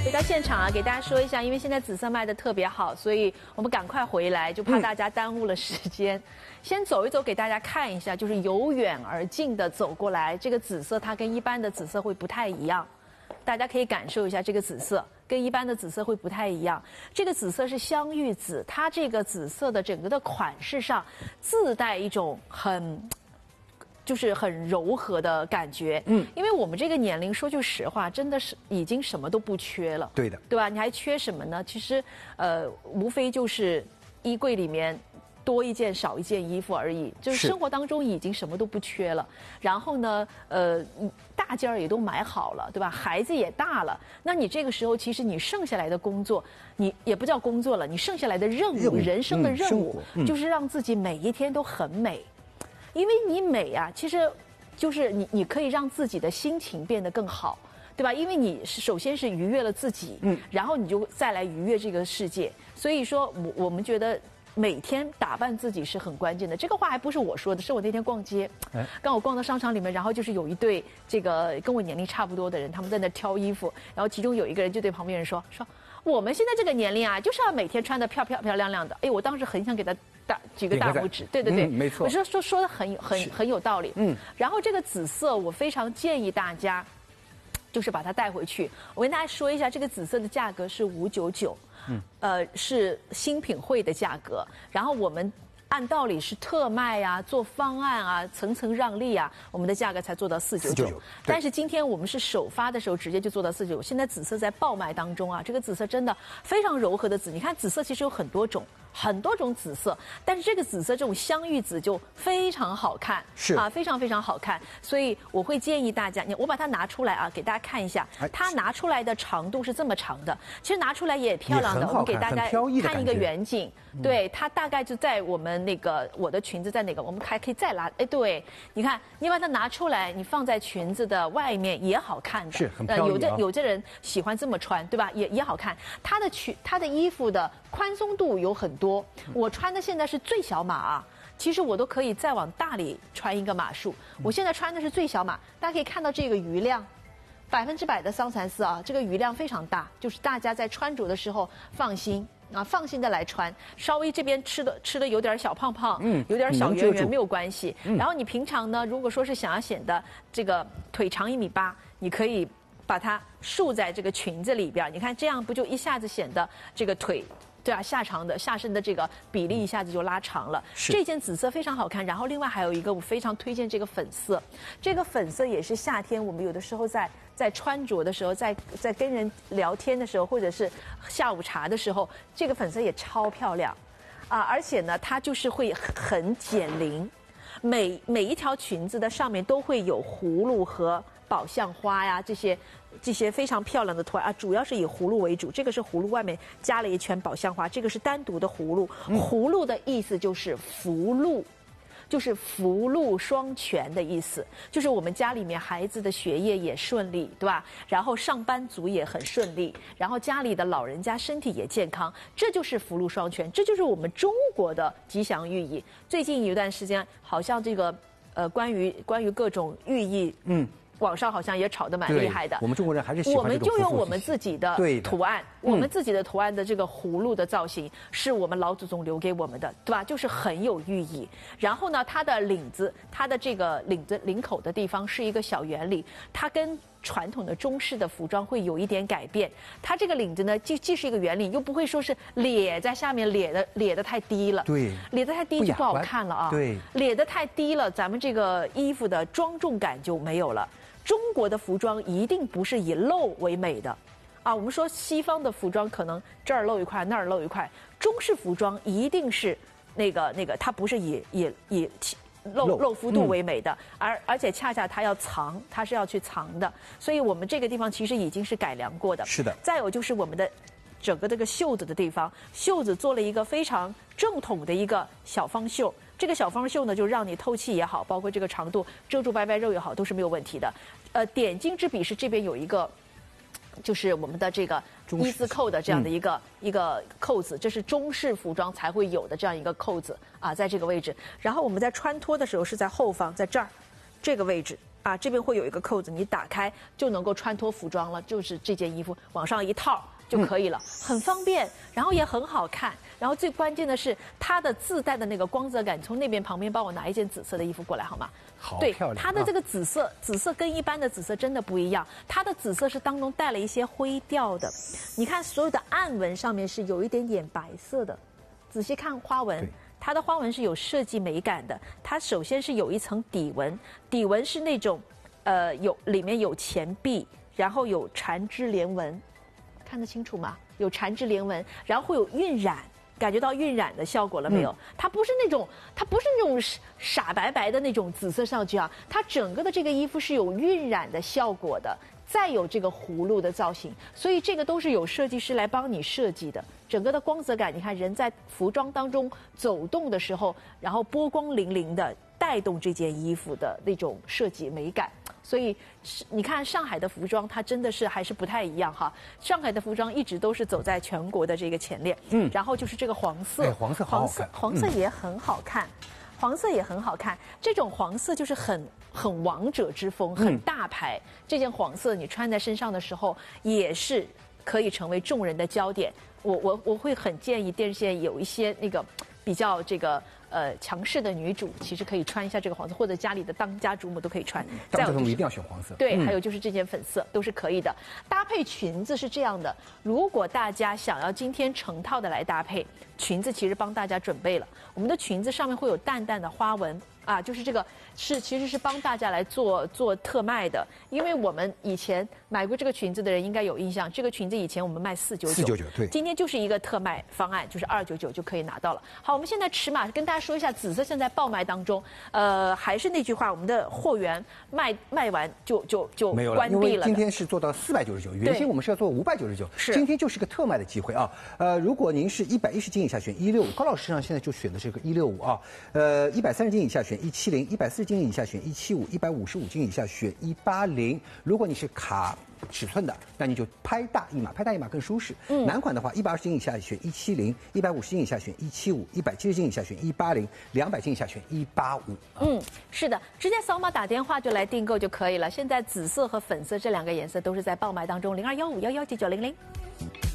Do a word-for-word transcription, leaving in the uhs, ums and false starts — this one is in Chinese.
回到现场啊，给大家说一下，因为现在紫色卖的特别好，所以我们赶快回来，就怕大家耽误了时间。嗯、先走一走，给大家看一下，就是由远而近的走过来，这个紫色它跟一般的紫色会不太一样，大家可以感受一下这个紫色。 跟一般的紫色会不太一样，这个紫色是香芋紫，它这个紫色的整个的款式上自带一种很，就是很柔和的感觉。嗯，因为我们这个年龄，说句实话，真的是已经什么都不缺了。 对的， 对吧？你还缺什么呢？其实，呃，无非就是衣柜里面。 多一件少一件衣服而已，就是生活当中已经什么都不缺了。然后呢，呃，大件儿也都买好了，对吧？孩子也大了，那你这个时候其实你剩下来的工作，你也不叫工作了，你剩下来的任务，任务人生的任务、嗯嗯、就是让自己每一天都很美，因为你美啊，其实就是你你可以让自己的心情变得更好。 对吧？因为你是首先是愉悦了自己，嗯，然后你就再来愉悦这个世界。所以说我我们觉得每天打扮自己是很关键的。这个话还不是我说的，是我那天逛街，哎，刚我逛到商场里面，然后就是有一对这个跟我年龄差不多的人，他们在那挑衣服，然后其中有一个人就对旁边人说说，我们现在这个年龄啊，就是要每天穿得漂漂漂亮亮的。哎，我当时很想给他大举个大拇指，对对对， 嗯、没错， 我说说说的很很很有道理，嗯。然后这个紫色，我非常建议大家。 就是把它带回去。我跟大家说一下，这个紫色的价格是五九九，嗯，呃，是新品会的价格。然后我们按道理是特卖呀、啊、做方案啊、层层让利啊，我们的价格才做到四九九。但是今天我们是首发的时候直接就做到四九九。现在紫色在爆卖当中啊，这个紫色真的非常柔和的紫。你看紫色其实有很多种。 很多种紫色，但是这个紫色这种香芋紫就非常好看， 是啊，非常非常好看。所以我会建议大家，你我把它拿出来啊，给大家看一下。它拿出来的长度是这么长的，其实拿出来也漂亮的。我们给大家看一个远景，对，它大概就在我们那个我的裙子在哪个，我们还可以再拉。哎，对，你看，你把它拿出来，你放在裙子的外面也好看的， 是很飘逸啊。 有的有的人喜欢这么穿，对吧？也也好看。它的裙，它的衣服的宽松度有很多。 我穿的现在是最小码啊，其实我都可以再往大里穿一个码数。我现在穿的是最小码，大家可以看到这个余量，百分之百的桑蚕丝啊，这个余量非常大，就是大家在穿着的时候放心啊，放心的来穿。稍微这边吃的吃的有点小胖胖，嗯，有点小圆圆没有关系。嗯、然后你平常呢，如果说是想要显得这个腿长一米八，你可以把它束在这个裙子里边，你看这样不就一下子显得这个腿。 对啊，下长的下身的这个比例一下子就拉长了。这件紫色非常好看，然后另外还有一个我非常推荐这个粉色，这个粉色也是夏天我们有的时候在在穿着的时候，在在跟人聊天的时候，或者是下午茶的时候，这个粉色也超漂亮，啊，而且呢它就是会很减龄，每每一条裙子的上面都会有葫芦和宝相花呀这些。 这些非常漂亮的图案啊，主要是以葫芦为主。这个是葫芦外面加了一圈宝相花，这个是单独的葫芦。嗯、葫芦的意思就是福禄，就是福禄双全的意思，就是我们家里面孩子的学业也顺利，对吧？然后上班族也很顺利，然后家里的老人家身体也健康，这就是福禄双全，这就是我们中国的吉祥寓意。最近有一段时间，好像这个呃，关于关于各种寓意，嗯。 网上好像也炒得蛮厉害的。 我们中国人还是喜欢我们就用我们自己的图案， 嗯、 我们自己的图案的这个葫芦的造型，是我们老祖宗留给我们的，对吧？就是很有寓意。然后呢，它的领子，它的这个领子领口的地方是一个小圆领，它跟传统的中式的服装会有一点改变。它这个领子呢，既既是一个圆领，又不会说是咧在下面咧的咧的太低了， 对， 咧得太低就不好看了啊。 对， 咧得太低了，咱们这个衣服的庄重感就没有了。 中国的服装一定不是以露为美的，啊，我们说西方的服装可能这儿露一块，那儿露一块，中式服装一定是那个那个，它不是以以以露露肤度为美的，嗯、而而且恰恰它要藏，它是要去藏的，所以我们这个地方其实已经是改良过的。 是的。 再有就是我们的整个这个袖子的地方，袖子做了一个非常正统的一个小方袖。 这个小方袖呢，就让你透气也好，包括这个长度遮住白白肉也好，都是没有问题的。呃，点睛之笔是这边有一个，就是我们的这个一字扣的这样的一个、嗯、一个扣子，这是中式服装才会有的这样一个扣子啊，在这个位置。然后我们在穿脱的时候是在后方，在这儿，这个位置啊，这边会有一个扣子，你打开就能够穿脱服装了，就是这件衣服往上一套就可以了，嗯、很方便，然后也很好看。然后最关键的是它的自带的那个光泽感，从那边旁边帮我拿一件紫色的衣服过来好吗？ 好对， 漂亮。 它的这个紫色，啊、紫色跟一般的紫色真的不一样，它的紫色是当中带了一些灰调的。你看所有的暗纹上面是有一点点白色的，仔细看花纹。它的花纹是有设计美感的，它首先是有一层底纹，底纹是那种，呃，有里面有钱币，然后有缠枝莲纹，看得清楚吗？有缠枝莲纹，然后会有晕染，感觉到晕染的效果了没有？嗯、它不是那种，它不是那种傻白白的那种紫色上去啊，它整个的这个衣服是有晕染的效果的。再有这个葫芦的造型，所以这个都是有设计师来帮你设计的。整个的光泽感，你看人在服装当中走动的时候，然后波光粼粼的带动这件衣服的那种设计美感。所以你看上海的服装，它真的是还是不太一样哈。上海的服装一直都是走在全国的这个前列。嗯。然后就是这个黄色， 哎、黄色好好看， 黄色也很好看。嗯黄色也很好看，这种黄色就是很很王者之风，很大牌。嗯、这件黄色你穿在身上的时候，也是可以成为众人的焦点。我我我会很建议电视线有一些那个比较这个呃强势的女主，其实可以穿一下这个黄色，或者家里的当家主母都可以穿。 当家主母一定要选黄色。 对，嗯、还有就是这件粉色都是可以的。搭配裙子是这样的，如果大家想要今天成套的来搭配。裙子其实帮大家准备了，我们的裙子上面会有淡淡的花纹啊，就是这个是其实是帮大家来做做特卖的，因为我们以前买过这个裙子的人应该有印象，这个裙子以前我们卖四九九， 四九九对， 今天就是一个特卖方案，就是二九九就可以拿到了。好，我们现在尺码跟大家说一下，紫色现在爆卖当中，呃，还是那句话，我们的货源卖卖完就就就没有了， 关闭了。 因为今天是做到四百九十九，原先我们是要做五百九十九，今天就是个特卖的机会啊。呃，如果您是一百一十斤以下选一六五，高老师上现在就选的这个一六五啊，呃，一百三十斤以下选一七零，一百四十斤以下选一七五，一百五十五斤以下选一八零。如果你是卡尺寸的，那你就拍大一码，拍大一码更舒适。嗯，男款的话，一百二十斤以下选一七零，一百五十斤以下选一七五，一百七十斤以下选一八零，两百斤以下选一八五。 嗯，是的，直接扫码打电话就来订购就可以了。现在紫色和粉色这两个颜色都是在爆卖当中，零二幺五幺幺九九零零。